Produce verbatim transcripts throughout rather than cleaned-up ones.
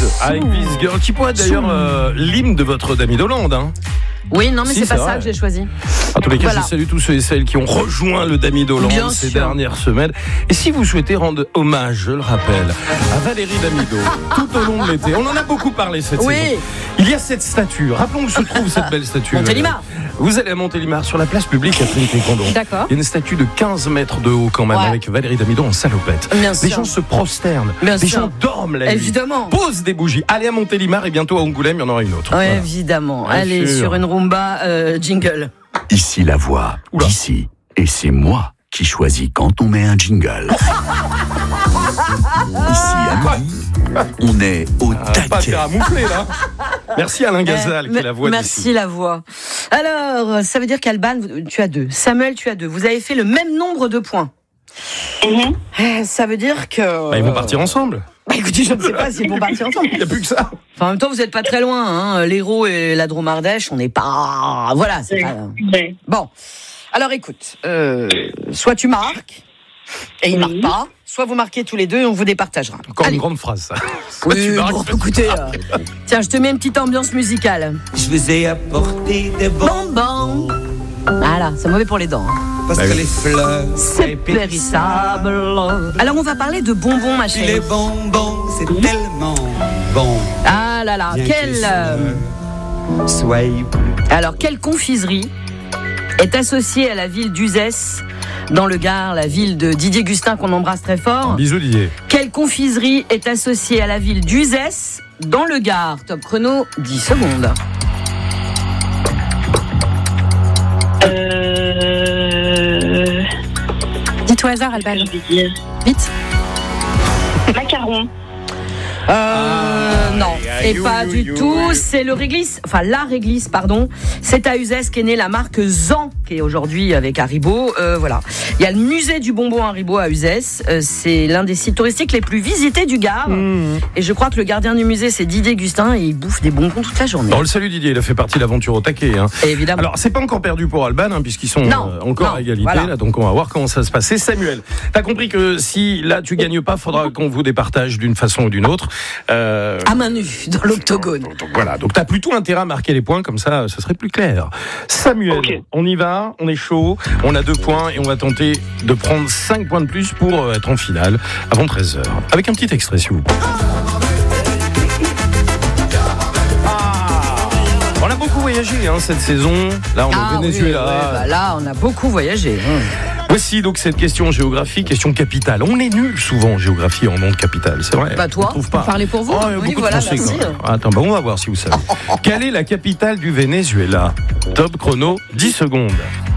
avec This Girl, qui pourrait être d'ailleurs euh, l'hymne de votre Dami d'Hollande. Hein. Oui, non, mais si, c'est, c'est pas vrai. Ça que j'ai choisi. En tous les cas, voilà. Je salue tous ceux et celles qui ont rejoint le Dami d'Hollande Bien ces sûr. dernières semaines. Et si vous souhaitez rendre hommage, je le rappelle, à Valérie Damido, tout au long de l'été, on en a beaucoup parlé cette oui. saison. Il y a cette statue. Rappelons où se trouve cette belle statue. Montélimar. Vous allez à Montélimar, sur la place publique à Trinité-Condon. D'accord. Il y a une statue de quinze mètres de haut quand même, ouais. avec Valérie Damido en salopette. Bien les sûr. gens se prosternent. Bien les sûr. gens dorment la nuit. Évidemment. Posent des bougies. Allez à Montélimar et bientôt à Angoulême, il y en aura une autre. Ouais, voilà. Évidemment. Bien Allez sûr. sur une rumba euh, jingle. Ici la voix, Oula. d'ici. Et c'est moi qui choisis quand on met un jingle. Ici à midi, on est au Ah, taquet. pas faire à moufler là. Merci Alain Gazal qui est la voix Merci d'ici. la voix. Alors, ça veut dire qu'Alban, tu as deux. Samuel, tu as deux. Vous avez fait le même nombre de points. Mm-hmm. Ça veut dire que... Bah, ils vont partir ensemble. Bah écoutez, je ne sais pas s'ils vont partir ensemble. Il n'y a plus que ça. Enfin, en même temps, vous n'êtes pas très loin. Hein. L'Hérault et la Dromardèche, on n'est pas... Voilà, c'est pas... Oui. Bon. Alors écoute, euh, soit tu marques, et il ne Oui. marque pas, soit vous marquez tous les deux et on vous départagera. Encore Allez. une grande phrase ça. Soit Oui, tu marques, bon, soit tu écoutez, marques. euh, tiens, je te mets une petite ambiance musicale. Je vous ai apporté des Bonbon. bonbons. Voilà, c'est mauvais pour les dents. Hein. Parce Bah que oui. les fleurs, C'est périssable. Alors on va parler de bonbons, ma les chérie. bonbons, c'est tellement bon. Ah là là, Bien quelle... que euh, ce soyez Alors, quelle confiserie est associée à la ville d'Uzès, dans le Gard, la ville de Didier Gustin, qu'on embrasse très fort. Bisous Didier. Quelle confiserie est associée à la ville d'Uzès, dans le Gard? Top chrono, dix secondes. Euh... Dis-toi au hasard, Alban. Je vais dire Vite. macaron. Euh, Ah, non, aïe, et aïe, pas aïe, du aïe, tout. aïe. C'est le réglisse, enfin la réglisse, pardon. C'est à Uzès qu'est née la marque Zan, qui est aujourd'hui avec Haribo. Euh, voilà. Il y a le musée du bonbon Haribo à Uzès. Euh, c'est l'un des sites touristiques les plus visités du Gard. Mmh. Et je crois que le gardien du musée, c'est Didier Gustin, et il bouffe des bonbons toute la journée. On le salue Didier, il a fait partie de l'aventure au taquet. Hein. Et évidemment. Alors, c'est pas encore perdu pour Alban, hein, puisqu'ils sont Non, euh, encore non, à égalité, voilà. là, donc on va voir comment ça se passe. C'est Samuel. T'as compris que si là tu gagnes pas, faudra qu'on vous départage d'une façon ou d'une autre. Euh, À main nue, dans l'octogone. donc, voilà, donc t'as plutôt intérêt à marquer les points, comme ça, ce serait plus clair. Samuel, Ok. on y va, on est chaud, on a deux points et on va tenter de prendre cinq points de plus pour euh, être en finale avant treize heures. Avec un petit extrait, s'il vous plaît. On a beaucoup voyagé hein, cette saison. Là, on est Ah au oui, Venezuela. ouais, bah là, on a beaucoup voyagé. hein. Voici donc cette question géographie, question capitale. On est nul souvent en géographie en nom de capitale, c'est vrai. Bah, toi, on trouve pas. parlez pour vous. Oh, il y a Oui, beaucoup voilà, de Français, merci. quand même. Attends, bah, on va voir si vous savez. Quelle est la capitale du Venezuela? Top chrono, dix secondes.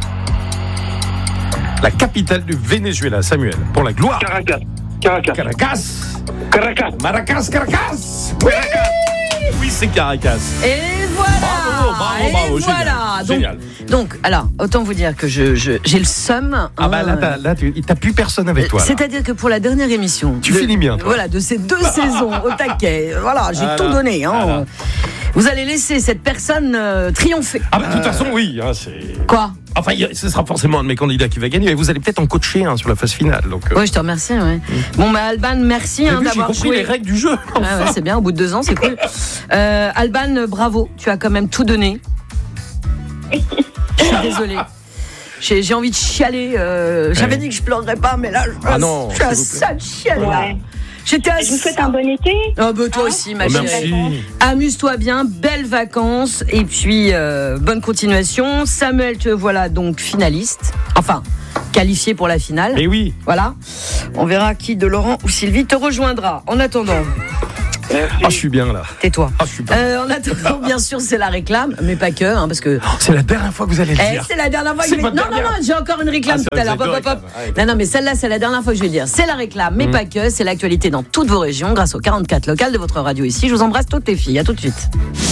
La capitale du Venezuela, Samuel, pour la gloire. Caracas. Caracas. Caracas. Caracas. Maracas, Caracas. Oui, oui, c'est Caracas. Et voilà. Bravo, bravo, Et bravo, voilà. génial, Donc, génial. donc, alors, autant vous dire que je, je, j'ai le seum. Ah bah là, hein, t'as, là tu, t'as plus personne avec toi. là. C'est-à-dire que pour la dernière émission, Tu de- finis bien, toi. Voilà, de ces deux saisons au taquet, voilà, j'ai Voilà, tout donné. Hein. voilà. Vous allez laisser cette personne euh, triompher. Ah bah de toute façon, oui. Hein, c'est... Quoi? Enfin, il y a- ce sera forcément un de mes candidats qui va gagner, mais vous allez peut-être en coacher un sur la phase finale. Donc, euh, Oui, je te remercie. Ouais. Bon, bah Alban, merci t'as hein, vu, j'ai d'avoir compris joué. les règles du jeu. Ouais, ouais, c'est bien, au bout de deux ans, c'est cool. Euh, Alban, bravo, tu as quand même tout donné. Je suis désolée. J'ai, j'ai envie de chialer. euh, j'avais Ouais. dit que je pleurerais pas, mais là, je, Ah non, je suis à s'il vous plaît. ça de chialer. là. Ouais. J'étais à Je vous souhaite ça. un bon été. Oh, bah, toi aussi, ma Oh, chérie. merci. Amuse-toi bien, belles vacances et puis euh, bonne continuation. Samuel, te voilà donc finaliste. Enfin, qualifié pour la finale. Mais oui. Voilà. On verra qui de Laurent ou Sylvie te rejoindra. En attendant, Ah, je suis bien là. tais-toi. Ah, je suis bien. Euh, en attendant, bien sûr, c'est la réclame, mais pas que, hein, parce que. C'est la dernière fois que vous allez le Eh, dire. c'est la dernière fois que C'est je vais. votre Non, non, dernière. non, j'ai encore une réclame Ah, c'est tout à vrai, l'heure. vous avez Hop, deux hop, hop. réclames. Ah, Non, non, mais celle-là, c'est la dernière fois que je vais le dire. C'est la réclame, mais Mmh. pas que. C'est l'actualité dans toutes vos régions, grâce aux quarante-quatre locales de votre radio ici. Je vous embrasse toutes les filles. À tout de suite.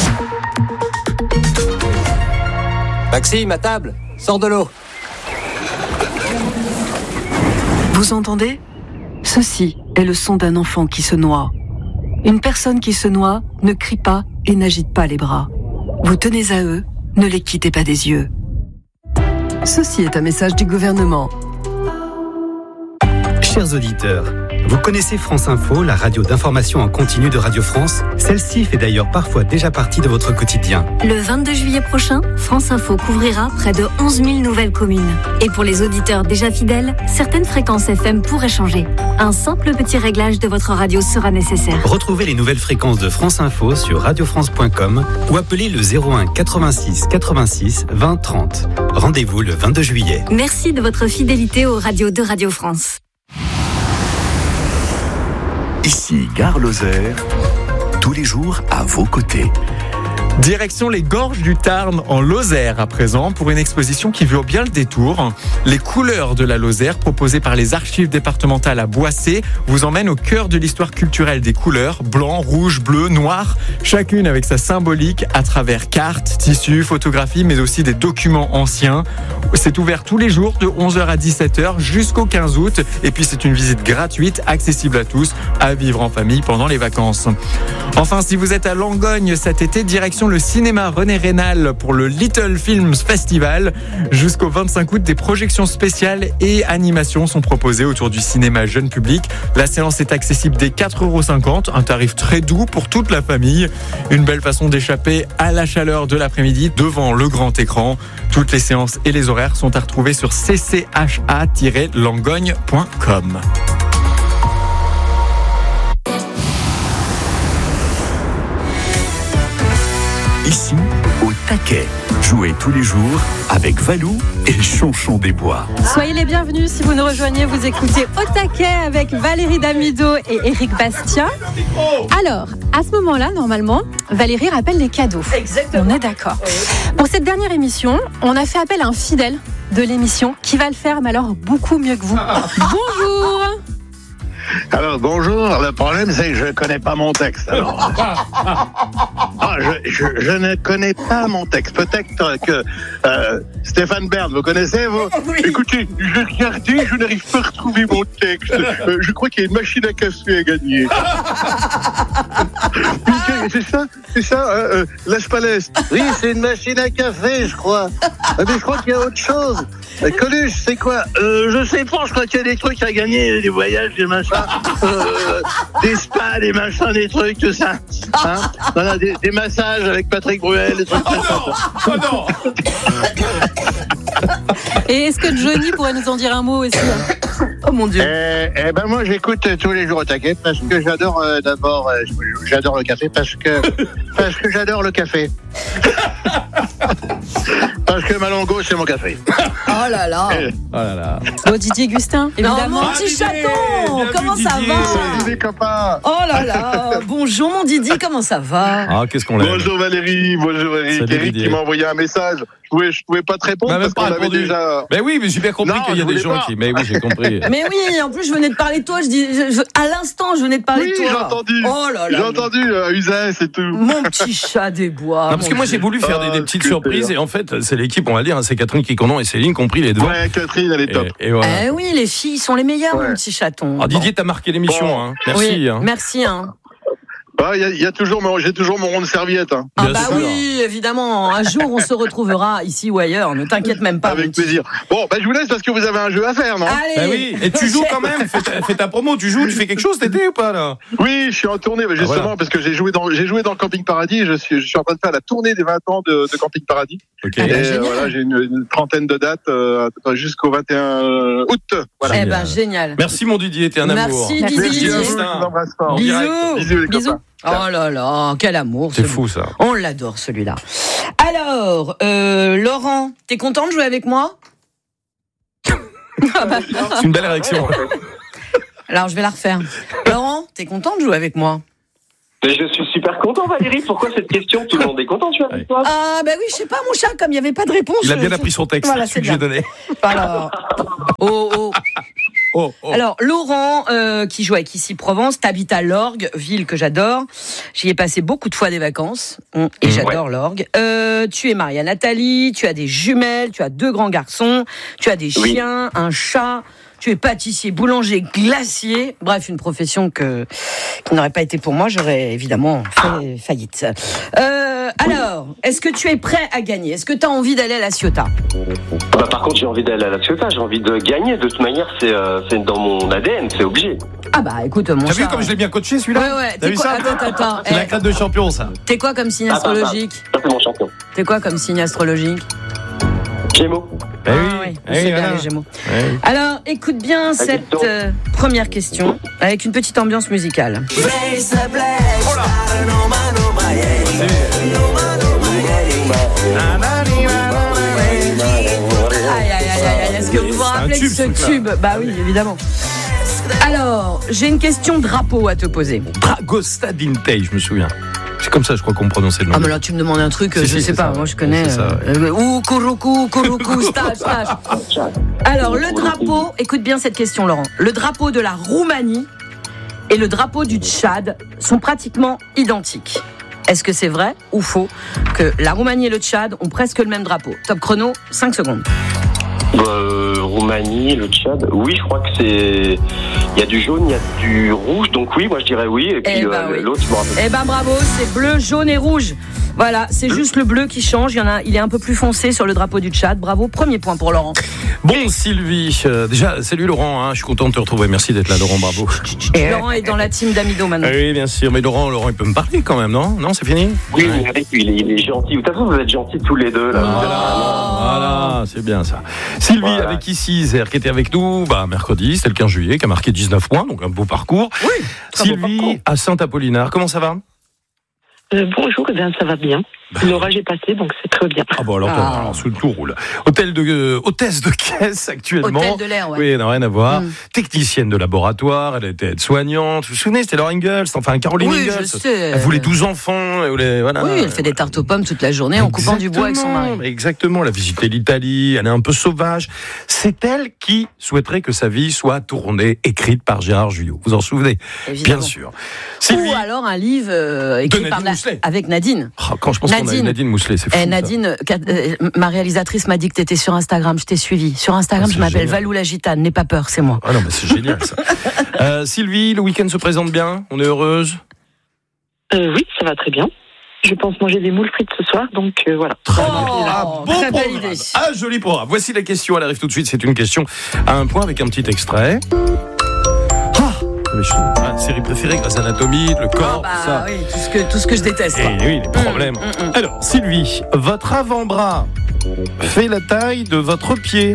Maxime, à table, sors de l'eau. Vous entendez? Ceci est le son d'un enfant qui se noie. Une personne qui se noie ne crie pas et n'agite pas les bras. Vous tenez à eux, ne les quittez pas des yeux. Ceci est un message du gouvernement. Chers auditeurs, Vous connaissez France Info, la radio d'information en continu de Radio France? Celle-ci fait d'ailleurs parfois déjà partie de votre quotidien. Le vingt-deux juillet prochain, France Info couvrira près de onze mille nouvelles communes. Et pour les auditeurs déjà fidèles, certaines fréquences F M pourraient changer. Un simple petit réglage de votre radio sera nécessaire. Retrouvez les nouvelles fréquences de France Info sur radio france point com ou appelez le zéro un quatre-vingt-six quatre-vingt-six vingt trente. Rendez-vous le vingt-deux juillet. Merci de votre fidélité aux radios de Radio France. Ici, Gare Lozère, tous les jours à vos côtés. Direction les Gorges du Tarn en Lozère à présent pour une exposition qui vaut bien le détour. Les couleurs de la Lozère proposées par les archives départementales à Boissé vous emmènent au cœur de l'histoire culturelle des couleurs blanc, rouge, bleu, noir, chacune avec sa symbolique à travers cartes, tissus, photographies mais aussi des documents anciens. C'est ouvert tous les jours de onze heures à dix-sept heures jusqu'au quinze août et puis c'est une visite gratuite accessible à tous à vivre en famille pendant les vacances. Enfin, si vous êtes à Langogne cet été, direction le cinéma René Rénal pour le Little Films Festival. Jusqu'au vingt-cinq août, des projections spéciales et animations sont proposées autour du cinéma jeune public. La séance est accessible dès quatre euros cinquante, un tarif très doux pour toute la famille. Une belle façon d'échapper à la chaleur de l'après-midi devant le grand écran. Toutes les séances et les horaires sont à retrouver sur c c h a tiret langogne point com. Ici, au taquet. Jouez tous les jours avec Valou et Chonchon des Bois. Soyez les bienvenus si vous nous rejoignez. Vous écoutez Au taquet avec Valérie Damido et Éric Bastien. Alors, à ce moment-là, normalement, Valérie rappelle les cadeaux. Exactement. On est d'accord. Pour cette dernière émission, on a fait appel à un fidèle de l'émission qui va le faire, mais alors beaucoup mieux que vous. Bonjour. Alors bonjour, le problème c'est que je ne connais pas mon texte. Alors. Ah, je, je, je ne connais pas mon texte. Peut-être que euh, Stéphane Bern, vous connaissez vous? Oui. Écoutez, j'ai regardé, je n'arrive pas à retrouver mon texte. Euh, je crois qu'il y a une machine à café à gagner. C'est ça, c'est ça, euh, Las Palais. Oui, c'est une machine à café, je crois. Mais je crois qu'il y a autre chose. Coluche, c'est quoi? euh, Je sais pas, je crois qu'il y a des trucs à gagner, des voyages, des machins, euh, des spas, des machins, des trucs, tout ça. Hein, voilà, des, des massages avec Patrick Bruel, des trucs comme ça. Oh non. Et est-ce que Johnny pourrait nous en dire un mot aussi? Oh mon Dieu. Eh, eh ben moi j'écoute tous les jours au taquet parce que j'adore euh, d'abord euh, j'adore le café parce que parce que j'adore le café. Parce que Malongo c'est mon café. Oh là là. Oh là là. Oh, Didier Gustin, évidemment. Non, mon petit chaton, comment ça va? Salut les copains. Oh là là. Bonjour mon Didi, comment ça va? Ah, qu'est-ce qu'on l'aime. Bonjour Valérie, bonjour Eric. Salut, Eric Didier. qui m'a envoyé un message. Je pouvais, je pouvais pas te répondre Bah, parce qu'on pas avait répondu. déjà. Mais oui, mais j'ai bien compris Non, qu'il y a je des voulais gens pas. qui. Mais oui, j'ai compris. Mais oui, en plus je venais de parler de toi, je dis, je- je- à l'instant je venais de parler Oui, de j'ai toi. entendu. Oh là là. J'ai entendu euh, Uzès et tout. Mon petit chat des bois. Non, parce que moi j'ai voulu faire des, des Ah, petites c'est surprises bien. et en fait c'est l'équipe, on va le dire, hein, c'est Catherine Quiconon et Céline qui ont pris les devants. Ouais, Catherine, elle est top. Et, et voilà. Eh oui, les filles sont les meilleures, Ouais. mon petit chaton. Ah, Didier, t'as marqué l'émission, Bon. hein. Merci. Oui, hein. merci. Hein. Ah, il y a, il y a toujours, mon- j'ai toujours mon rond de serviette. Hein. Ah Bien bah sûr. oui, évidemment. Un jour on se retrouvera ici ou ailleurs. Ne t'inquiète même pas. mon Avec petit. plaisir. Bon, bah, je vous laisse parce que vous avez un jeu à faire, non? Allez. Bah oui, et tu joues quand même, fais ta, fais ta promo, tu joues, tu fais quelque chose cet été ou pas là? Oui, je suis en tournée, mais justement, Ah, voilà. parce que j'ai joué dans, j'ai joué dans le Camping Paradis. Je suis, je suis en train de faire la tournée des vingt ans de, de Camping Paradis. Ok. Ah, Et bah, euh, génial. voilà, j'ai une, une trentaine de dates euh, jusqu'au vingt et un août. Voilà. Eh ben génial. Merci mon Didier, t'es un amour. Merci Merci, Didi. à vous, Justin. je vous embrasse fort. En Bisous. direct. Bisous les Bisous. copains. Oh là là, quel amour. C'est ce- fou ça. On l'adore celui-là. Alors, euh, Laurent, t'es content de jouer avec moi? C'est une belle réaction. Alors je vais la refaire. Laurent, t'es content de jouer avec moi? Mais je suis super content, Valérie. Pourquoi cette question? Tout le monde est content, tu vois, avec toi. Ah bah oui, je sais pas mon chat, comme il n'y avait pas de réponse. Il a bien je- appris son texte, Voilà, celui c'est que j'ai bien. donné. Alors, oh, oh. Oh, oh. Alors, Laurent, euh, qui joue avec Ici Provence, t'habites à l'Orgue, ville que j'adore. J'y ai passé beaucoup de fois des vacances, hum, et j'adore l'Orgue. Euh, tu es marié à Nathalie, tu as des jumelles, tu as deux grands garçons, tu as des Oui. chiens, un chat. Tu es pâtissier, boulanger, glacier. Bref, une profession que, qui n'aurait pas été pour moi. J'aurais évidemment fait faillite. Euh, alors, est-ce que tu es prêt à gagner? Est-ce que tu as envie d'aller à la Ciotat? Bah, par contre, j'ai envie d'aller à la Ciotat. J'ai envie de gagner. De toute manière, c'est, euh, c'est dans mon A D N. C'est obligé. Ah bah écoute, mon T'as chat. vu comme je l'ai bien coaché celui-là? Ouais, ouais. T'as T'es vu quoi ça? Attends, attends. C'est Eh, la crête de champion, ça. T'es quoi comme signe Ah, bah, astrologique? Ça, c'est mon champion. T'es quoi comme signe astrologique? Gémeaux. Eh Ah oui, oui, eh c'est oui, bien voilà. les Gémeaux. Eh oui. Alors, écoute bien cette question. euh, première question avec une petite ambiance musicale. Aïe, aïe, aïe, aïe, aïe. Est-ce que vous vous un rappelez de tube, ce ce truc-là. tube? Bah oui, évidemment. Alors, j'ai une question drapeau à te poser. Dragosta Dintei, je me souviens. C'est comme ça, je crois qu'on prononçait le nom. Ah mais là tu me demandes un truc, Si, je si, sais c'est pas, ça. moi je connais. C'est ça, ouais. euh, Ou Kuruku, Kuruku, stage, stage. Alors le drapeau, écoute bien cette question Laurent. Le drapeau de la Roumanie et le drapeau du Tchad sont pratiquement identiques. Est-ce que c'est vrai ou faux que la Roumanie et le Tchad ont presque le même drapeau? Top chrono, cinq secondes. Bah, euh, Roumanie, le Tchad. Oui, je crois que c'est. Il y a du jaune, il y a du rouge. Donc oui, moi je dirais oui. Et puis Eh ben euh, oui. l'autre, je me rappelle. Eh ben bravo, c'est bleu, jaune et rouge. Voilà, c'est juste le bleu qui change. Il y en a, il est un peu plus foncé sur le drapeau du Tchad. Bravo, premier point pour Laurent. Bon, Sylvie, euh, déjà, salut Laurent, hein, je suis content de te retrouver. Merci d'être là, Laurent, bravo. Laurent est dans la team d'Amido maintenant. Oui, bien sûr, mais Laurent, Laurent, il peut me parler quand même, non? Non, c'est fini? Oui, oui, avec lui, il est, il est gentil. De toute façon, vous êtes gentils tous les deux. Là. Voilà, voilà, c'est bien ça. Sylvie, Voilà. avec ici, Isère, qui était avec nous bah, mercredi, c'était le quinze juillet, qui a marqué dix-neuf points, donc un beau parcours. Oui, très beau Sylvie, parcours. à Saint-Apollinaire, comment ça va? Euh, bonjour, eh bien, ça va bien. L'orage est passé, donc c'est très bien. Ah bon, alors, Ah. alors sous le tout roule. Hôtel de, euh, hôtesse de caisse actuellement. Hôtel de l'air, ouais. Oui, non, rien à voir. Mm. Technicienne de laboratoire, elle était aide-soignante. Vous vous souvenez, c'était Laura Ingalls, enfin Caroline Oui, Ingalls. je sais. Elle voulait douze enfants. Elle voulait, voilà. Oui, elle fait des tartes aux pommes toute la journée en coupant du bois avec son mari. Exactement, Exactement, elle a visité l'Italie, elle est un peu sauvage. C'est elle qui souhaiterait que sa vie soit tournée, écrite par Gérard Jugnot. Vous en souvenez? Évidemment. Bien sûr. Sylvie, Ou alors un livre euh, écrit De par Nadine Na- Mousselet. avec Nadine. oh, quand je pense qu'on a eu Nadine. Nadine Mousselet, c'est fou. Eh, ça. Nadine, qu'a- euh, ma réalisatrice m'a dit que tu étais sur Instagram, je t'ai suivi. Sur Instagram, Ah, je c'est m'appelle génial. Valou la Gitane, n'aie pas peur, c'est moi. Ah non, mais c'est génial ça. Euh, Sylvie, le week-end se présente bien, on est heureuse. Euh, oui, ça va très bien. Je pense manger des moules frites ce soir, donc euh, voilà. Très Oh, bien. Ah, bon très belle programme. idée. Ah, joli programme. Voici la question, elle arrive tout de suite. C'est une question à un point avec un petit extrait. Ah, mais je- ah, série préférée, Grey's Anatomy, le corps, Bah tout ça. oui, tout ce que, tout ce que je déteste. Et oui, les problèmes. Mm, mm, mm. Alors, Sylvie, votre avant-bras fait la taille de votre pied.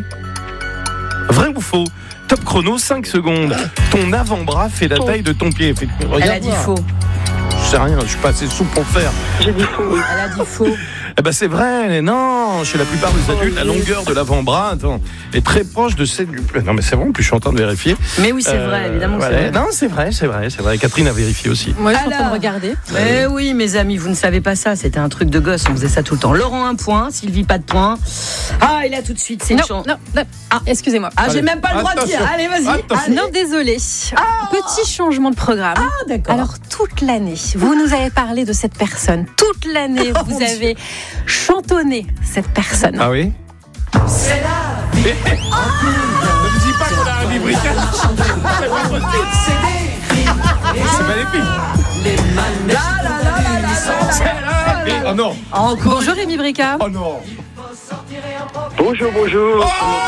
Vrai ou faux? Top chrono, cinq secondes. Ton avant-bras fait la taille de ton pied. Fait- Elle regarde a dit voir. faux. Je sais rien, je suis pas assez souple pour le faire. J'ai dit faux, oui. Elle a dit faux. Eh ben c'est vrai, mais non, chez la plupart des adultes, la longueur de l'avant-bras attends, est très proche de celle du... Non mais c'est vrai, en plus je suis en train de vérifier. Mais oui, c'est Euh, vrai, évidemment que voilà. c'est vrai. Non, c'est vrai, c'est vrai, c'est vrai. Catherine a vérifié aussi. Moi, je suis en train Alors. de regarder. Eh oui, mes amis, vous ne savez pas ça, c'était un truc de gosse, on faisait ça tout le temps. Laurent, un point, Sylvie, pas de point. Ah, et là, tout de suite, c'est une Non, chance. non, non. Ah, excusez-moi. Ah, j'ai Allez, même pas le droit de dire. attention. Allez, vas-y. Attention. Allez. Non, désolé. Petit changement de programme. Ah, d'accord. Alors, toute l'année, vous nous avez parlé de cette personne. Toute l'année, Oh, vous mon avez chantonné cette personne. Ah oui. C'est la vie. Ne me dis pas qu'on a un librica. C'est pas possible. C'est magnifique. Là, là, là, là, là, là, C'est la vie. Oh non. Encore. Bonjour, Rémi Brica. Oh non. Bonjour, bonjour.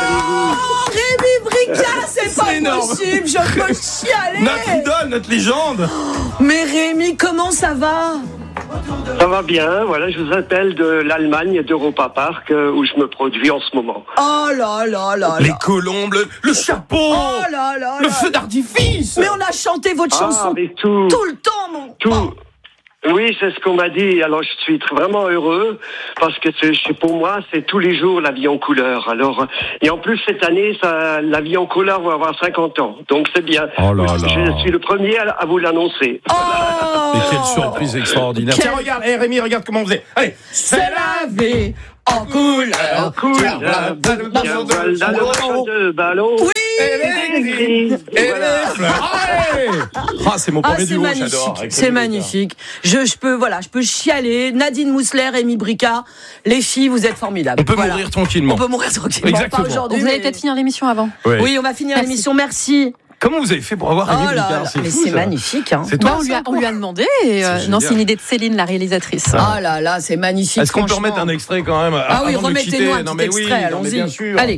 Oh, Rémi Brica, c'est pas C'est énorme. possible, je peux chialer. Notre idole, notre légende. Mais Rémi, comment ça va? Ça va bien, voilà, je vous appelle de l'Allemagne, d'Europa Park, euh, où je me produis en ce moment. Oh là là là Les là. colombes, le, le chapeau, Oh là là le là. feu d'artifice. Mais on a chanté votre Ah, chanson mais tout, tout le temps, mon. tout. Oui, c'est ce qu'on m'a dit. Alors, je suis tr- vraiment heureux parce que c'est- c'est- pour moi, c'est tous les jours la vie en couleur. Alors, et en plus, cette année, ça, la vie en couleur va avoir cinquante ans. Donc, c'est bien. Oh là là. Je suis le premier à, à vous l'annoncer. Oh. Et quelle surprise extraordinaire. Quel- Tiens, regarde, hey, Rémi, regarde comment on faisait. Allez, c'est la vie en couleur. En couleur, tiens, voilà le jeu de ballon. Oui. Et les grilles, et les fleurs. Allez. Ah, c'est mon Ah, premier c'est duo, magnifique, j'adore. avec c'est Rémi magnifique. Je, je peux, voilà, je peux chialer. Nadine Mousseler, Rémi Brica, les filles, vous êtes formidables. On peut Voilà. mourir tranquillement. On peut mourir tranquillement. Exactement. Pas aujourd'hui. Vous allez mais- peut-être finir l'émission avant. Ouais. Oui, on va finir Merci. l'émission. Merci. Comment vous avez fait pour avoir Rémi Oh là Bricard? là, C'est mais fou, c'est ça. magnifique. Hein. C'est toi, Bah, on, lui a, ça, on lui a demandé. Et, euh, C'est non, génial. c'est une idée de Céline, la réalisatrice. Oh là là, c'est magnifique. Est-ce qu'on peut franchement. remettre un extrait quand même Ah oui, avant de remettez-nous quitter un Non petit mais oui, extrait, non, mais allons-y. bien sûr. Allez.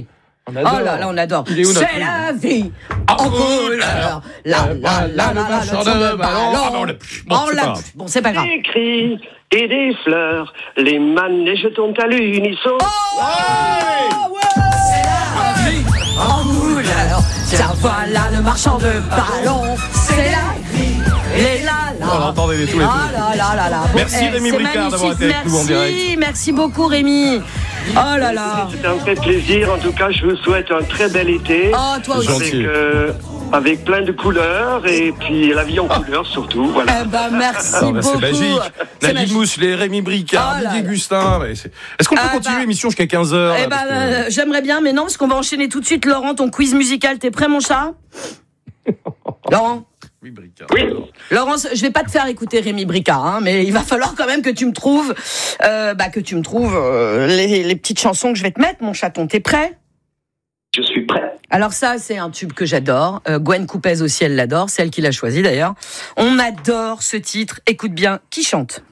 On adore. Oh là là, on adore. Il est où, notre C'est la vie en couleur. La la la la la, le son de ballon. Ah, bah, on l'a plus. Bon, On c'est l'a pas grave. plus. Bon, c'est pas grave. Des cris et des fleurs, les manèges tombent à l'unisson. Oh, c'est la vie en couleur. Tiens, voilà le marchand de ballons. C'est la vie. Et là, là. On l'entendait les tous les deux. Ah là là là là. Bon, Merci, eh, Rémi c'est Bricard, d'avoir été magnifique. avec nous en direct. Merci, merci beaucoup Rémi. Oh là là. C'était un vrai plaisir. En tout cas, je vous souhaite un très bel été. Oh, toi aussi. Avec, euh, avec plein de couleurs et puis la vie en couleur surtout. Voilà. Eh ben, merci Ah, bah, beaucoup. c'est magique. C'est Nadine magique. Mousselet, Rémi Bricard, Oh là Didier là. Gustin. Mais c'est- Est-ce qu'on peut Ah, continuer bah. l'émission jusqu'à quinze heures? Eh ben, euh, j'aimerais bien, mais non, parce qu'on va enchaîner tout de suite. Laurent, ton quiz musical, t'es prêt, mon chat? Laurent? Oui, Bricard. Oui. Laurent, je vais pas te faire écouter Rémi Bricard, hein, mais il va falloir quand même que tu me trouves, euh, bah, que tu me trouves euh, les, les petites chansons que je vais te mettre, mon chaton. T'es prêt? Je suis prêt. Alors ça, c'est un tube que j'adore. Euh, Gwen Coupez aussi, elle l'adore. C'est elle qui l'a choisi d'ailleurs. On adore ce titre. Écoute bien, qui chante?